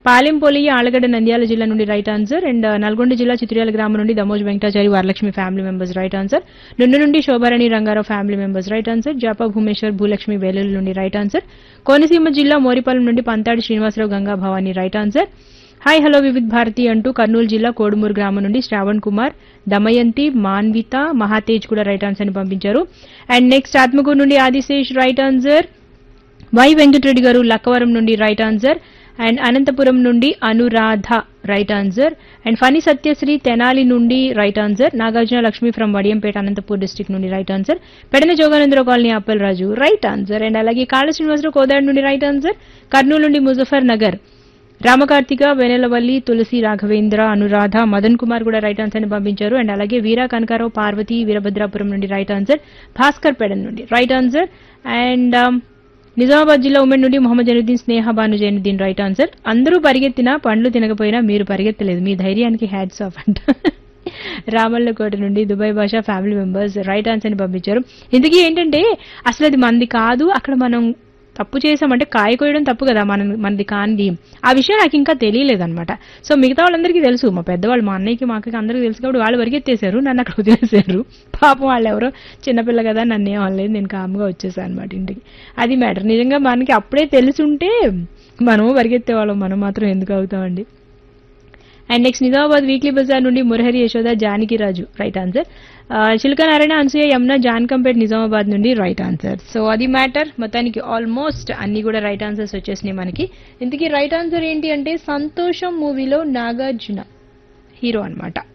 పాలెంపోలి ఆలగడ్డ నంద్యాల జిల్లా నుండి right answer. And Nalgonda జిల్లా చిత్రియాల గ్రామం నుండి దమోజ్ Venkatachari Varalakshmi family members right answer. నుండి నుండి Shobharani Rangarao family members right answer. జాపా Bhumeshwar Bhulakshmi Vellore నుండి రైట్ ఆన్సర్. కోనసీమ జిల్లా మోరిపాలెం నుండి Panthadi Srinivasarao Ganga Bhavani right answer. Hi hello Vividh Bharati అంటూ కర్నూలు జిల్లా కోడుమూరు గ్రామం నుండి శ్రావణ్ కుమార్, దమయంతి, మాన్విత, మహాతేజ్ కూడా రైట్ ఆన్సర్ ని పంపించారు. అండ్ నెక్స్ట్ ఆత్మకూరు నుండి Adisesh right answer. Why Venkatareddy గారు లక్కవరం నుండి రైట్ ఆన్సర్. అండ్ అనంతపురం నుండి Anuradha right answer. And Phani Satyasri Tenali నుండి right answer. Nagarjuna Lakshmi from Vadiyampeta Anantapur district నుండి right answer. Pedana Jogananda Rao colony Appal Raju right answer. And అలాగే కాళ శ్రీనివాసరావు కోదాడు నుండి రైట్ ఆన్సర్. కర్నూలు నుండి ముజఫర్ నగర్ రామకార్తిక, వెనెలవల్లి, తులసి, రాఘవేంద్ర, అనురాధ, మదన్ కుమార్ కూడా రైట్ ఆన్సర్ ని పంపించారు. అండ్ అలాగే వీరా కనకారావు, పార్వతి, వీరభద్రాపురం నుండి రైట్ ఆన్సర్. భాస్కర్ పెడన్ నుండి రైట్ ఆన్సర్. అండ్ నిజామాబాద్ జిల్లా ఉమెన్ నుండి మొహమ్మద్ జైనుద్దీన్, స్నేహ భాను జైనుద్దీన్ రైట్ ఆన్సర్. అందరూ పరిగెత్తినా పండ్లు తినకపోయినా మీరు పరిగెత్తలేదు, మీ ధైర్యానికి హ్యాట్స్ ఆఫ్ అంట. రామల్లకోట నుండి దుబాయ్ భాషా ఫ్యామిలీ మెంబర్స్ రైట్ ఆన్సర్ ని పంపించారు. ఇంతకీ ఏంటంటే అసలు అది మంది కాదు, అక్కడ మనం తప్పు చేసామంటే కాయ కోయడం తప్పు కదా, మనది కానిది. ఆ విషయం నాకు ఇంకా తెలియలేదన్నమాట. సో మిగతా వాళ్ళందరికీ తెలుసు, మా పెద్దవాళ్ళు, మా అన్నయ్యకి, మా అక్కకి అందరికీ తెలుసు కాబట్టి వాళ్ళు పరిగెత్తేశారు, నన్ను అక్కడ వదిలేశారు. పాపం వాళ్ళు ఎవరో చిన్నపిల్ల కదా, నన్ను ఏం అనలేదు, నేను కామ్గా వచ్చేసాను అనమాట ఇంటికి. అది మ్యాటర్. నిజంగా మనకి అప్పుడే తెలుసుంటే మనము పరిగెత్తేవాళ్ళం, మనం మాత్రం ఎందుకు అవుతామండి. And next Nizamabad weekly Bazar నుండి మురహరి యశోద జానకి రాజు రైట్ ఆన్సర్. చిల్క నారాయణ, అనసూయ, యమున, జాన్కంపేట్ నిజామాబాద్ నుండి రైట్ ఆన్సర్. సో అది మ్యాటర్. మొత్తానికి ఆల్మోస్ట్ అన్ని కూడా రైట్ ఆన్సర్స్ వచ్చేసినాయి మనకి. ఇంతకీ రైట్ ఆన్సర్ ఏంటి అంటే సంతోషం మూవీలో నాగార్జున హీరో అన్నమాట.